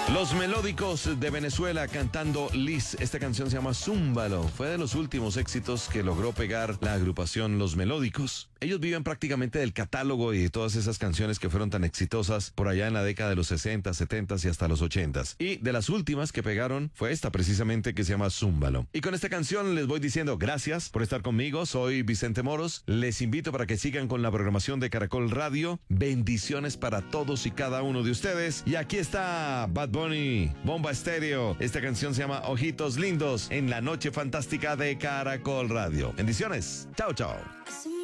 Los Melódicos de Venezuela cantando Liz. Esta canción se llama Zúmbalo. Fue de los últimos éxitos que logró pegar la agrupación Los Melódicos. Ellos viven prácticamente del catálogo y de todas esas canciones que fueron tan exitosas por allá en la década de los 60, 70 y hasta los 80. Y de las últimas que pegaron fue esta precisamente que se llama Zúmbalo. Y con esta canción les voy diciendo gracias por estar conmigo. Soy Vicente Moros. Les invito para que sigan con la programación de Caracol Radio. Bendiciones para todos y cada uno de ustedes. Y aquí está Bad Bunny, Bomba Estéreo. Esta canción se llama Ojitos Lindos en la noche fantástica de Caracol Radio. Bendiciones. Chao, chao.